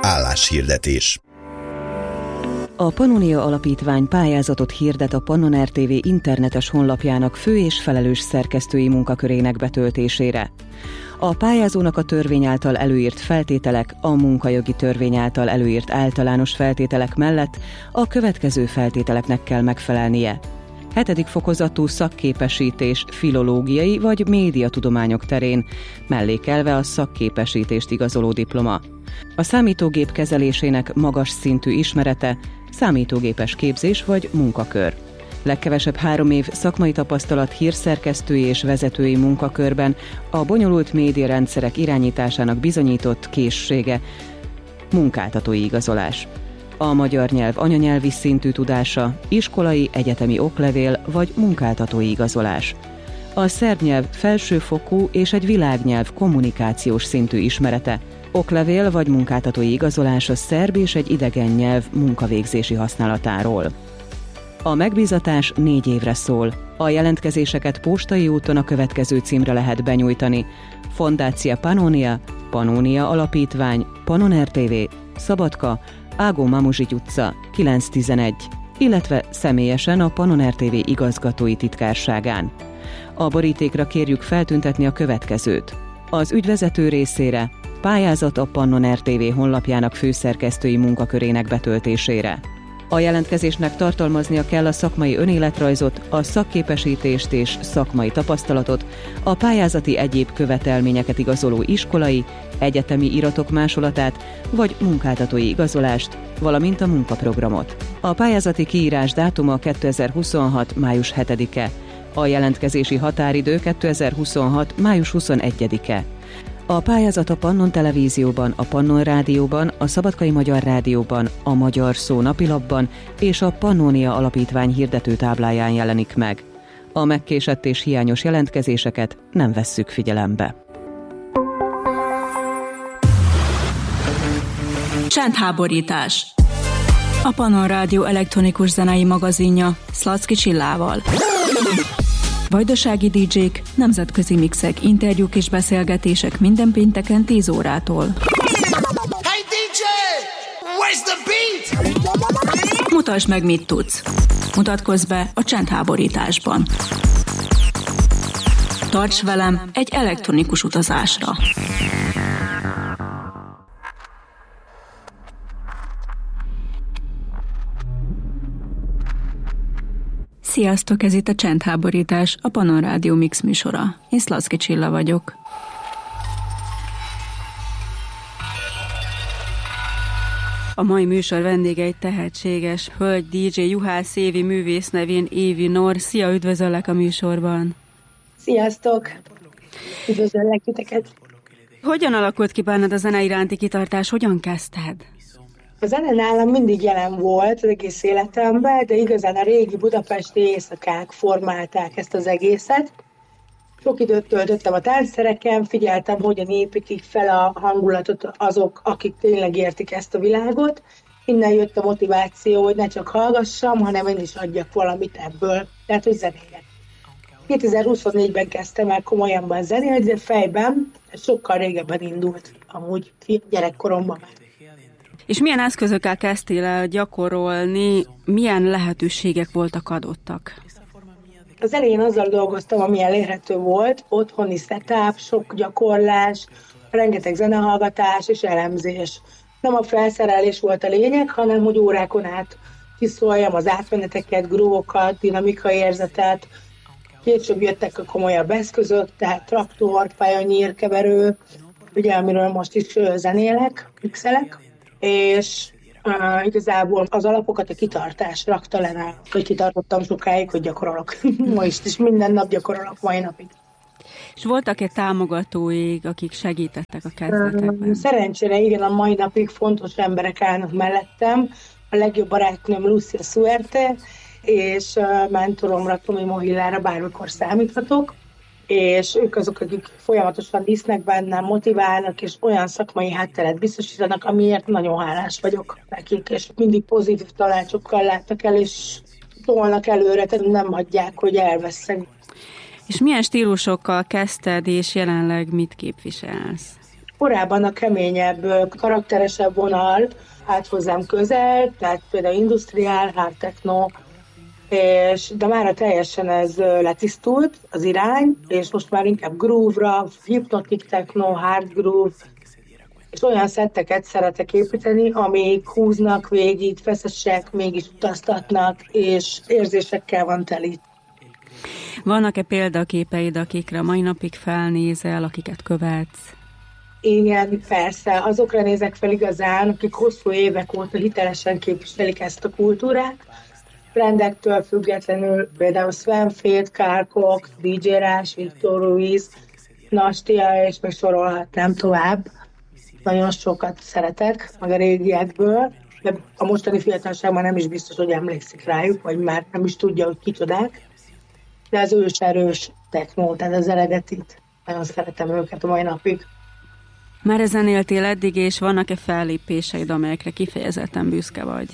Álláshirdetés. A Pannonia Alapítvány pályázatot hirdet a Pannon RTV internetes honlapjának fő és felelős szerkesztői munkakörének betöltésére. A pályázónak a törvény által előírt feltételek, a munkajogi törvény által előírt általános feltételek mellett a következő feltételeknek kell megfelelnie. 7. fokozatú szakképesítés filológiai vagy médiatudományok terén, mellékelve a szakképesítést igazoló diploma. A számítógép kezelésének magas szintű ismerete, számítógépes képzés vagy munkakör. Legkevesebb 3 év szakmai tapasztalat hírszerkesztői és vezetői munkakörben, a bonyolult médiarendszerek irányításának bizonyított készsége, munkáltatói igazolás. A magyar nyelv anyanyelvi szintű tudása, iskolai, egyetemi oklevél vagy munkáltatói igazolás. A szerb nyelv felsőfokú és egy világnyelv kommunikációs szintű ismerete, oklevél vagy munkáltatói igazolás a szerb és egy idegen nyelv munkavégzési használatáról. A megbízatás 4 évre szól. A jelentkezéseket postai úton a következő címre lehet benyújtani: Fondácia Pannonia, Pannonia Alapítvány, Pannon RTV, Szabadka, Ágó Mamuzsigy utca, 911, illetve személyesen a Pannon RTV igazgatói titkárságán. A borítékra kérjük feltüntetni a következőt: az ügyvezető részére, pályázat a Pannon RTV honlapjának főszerkesztői munkakörének betöltésére. A jelentkezésnek tartalmaznia kell a szakmai önéletrajzot, a szakképesítést és szakmai tapasztalatot, a pályázati egyéb követelményeket igazoló iskolai, egyetemi iratok másolatát vagy munkáltatói igazolást, valamint a munkaprogramot. A pályázati kiírás dátuma 2026. május 7-e, a jelentkezési határidő 2026. május 21-e. A pályázat a Pannon Televízióban, a Pannon Rádióban, a Szabadkai Magyar Rádióban, a Magyar Szó napilapban és a Pannonia Alapítvány hirdetőtábláján jelenik meg. A megkésett és hiányos jelentkezéseket nem vesszük figyelembe. Csendháborítás. A Pannon Rádió elektronikus zenei magazinja Szlacki Csillával. Vajdasági DJ-k, nemzetközi mixek, interjúk és beszélgetések minden pénteken 10 órától. Hey DJ! Where's the beat? Mutasd meg, mit tudsz. Mutatkozz be a csendháborításban. Tarts velem egy elektronikus utazásra. Sziasztok, ez itt a Csendháborítás, a Pannon Rádió Mix műsora. Én Szlacki Csilla vagyok. A mai műsor vendége egy tehetséges hölgy, DJ Juhász Évi művész nevén Évi Nor. Szia, üdvözöllek a műsorban! Sziasztok! Üdvözöllek titeket! Hogyan alakult ki benned a zene iránti kitartás? Hogyan kezdted? A zene nálam mindig jelen volt az egész életemben, de igazán a régi budapesti éjszakák formálták ezt az egészet. Sok időt töltöttem a táncszereken, figyeltem, hogyan építik fel a hangulatot azok, akik tényleg értik ezt a világot. Innen jött a motiváció, hogy ne csak hallgassam, hanem én is adjak valamit ebből, tehát hogy zenéljek. 2024-ben kezdtem el komolyan zenélni, de fejben sokkal régebben indult, amúgy gyerekkoromban már. És milyen eszközökkel kezdtél el gyakorolni, milyen lehetőségek voltak adottak? Az elején azzal dolgoztam, ami elérhető volt, otthoni setup, sok gyakorlás, rengeteg zenehallgatás és elemzés. Nem a felszerelés volt a lényeg, hanem hogy órákon át kiszóljam az átmeneteket, groovokat, dinamikai érzetet. Később jöttek a komolyabb eszközök, tehát traktor, pioneer, keverő, ugye amiről most is zenélek, mixelek. És igazából az alapokat a kitartás rakta le rá, hogy kitartottam sokáig, hogy gyakorolok. Most is minden nap gyakorolok mai napig. És voltak-e támogatóik, akik segítettek a kezdetekben? Szerencsére igen, a mai napig fontos emberek állnak mellettem. A legjobb barátnőm Lucia Suerte, és mentoromra, Tomi Mohillára bármikor számíthatok. És ők azok, akik folyamatosan visznek bennem, motiválnak, és olyan szakmai hátteret biztosítanak, amiért nagyon hálás vagyok nekik, és mindig pozitív tanácsokkal látnak el, és tolnak előre, tehát nem hagyják, hogy elveszek. És milyen stílusokkal kezdted, és jelenleg mit képviselsz? Korábban a keményebb, karakteresebb vonal állt hozzám közel, tehát például industriál, hard techno, de mára teljesen ez letisztult az irány, és most már inkább groove-ra, hypnotic techno, hard groove, és olyan szetteket szeretek építeni, amik húznak végig, feszesek, mégis utaztatnak, és érzésekkel van teli. Vannak-e példaképeid, akikre mai napig felnézel, akiket követsz? Igen, persze. Azokra nézek fel igazán, akik hosszú évek óta hitelesen képviselik ezt a kultúrát. Trendektől függetlenül például Sven Feth, Carl Cox, DJ Rush, Victor Ruiz, Nastia, és még sorolhatnám tovább. Nagyon sokat szeretek, meg a régiekből, de a mostani fiatalság már nem is biztos, hogy emlékszik rájuk, vagy már nem is tudja, hogy kicsodák. De az őserős technó, tehát az eredetit, nagyon szeretem őket a mai napig. Már ezen éltél eddig, és vannak-e fellépéseid, amelyekre kifejezetten büszke vagy?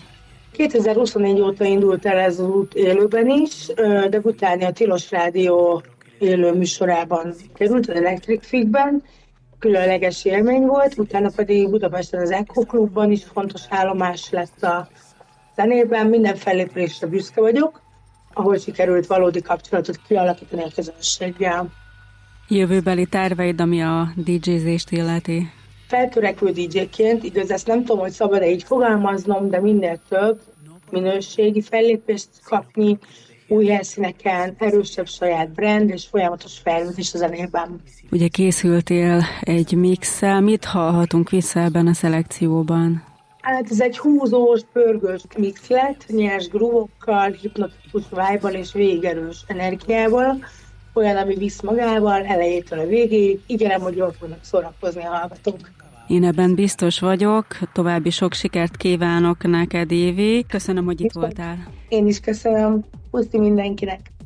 2024 óta indult el ez az út élőben is, debütálni a Tilos Rádió élő műsorában került, az Electric Figben, különleges élmény volt, utána pedig Budapesten az Echo Klubban is fontos állomás lett a zenében, minden fellépésre büszke vagyok, ahol sikerült valódi kapcsolatot kialakítani a közönséggel. Jövőbeli terveid, ami a DJ-zést illeti? Feltörekvő DJ-ként, igaz, ezt nem tudom, hogy szabad-e így fogalmaznom, de minél több minőségi fellépést kapni, új helyszíneken, erősebb saját brand és folyamatos fejlődés a zenében. Ugye készültél egy mixel, mit hallhatunk vissza ebben a szelekcióban? Hát ez egy húzós, pörgős mix lett, nyers groovokkal, hipnotikus vibe-val és végerős energiával, olyan, ami visz magával, elejétől a végéig, ígérem, hogy jól fognak szórakozni a hallgatók. Én ebben biztos vagyok, további sok sikert kívánok neked, Évi. Köszönöm, hogy itt voltál. Én is köszönöm. Puszi mindenkinek.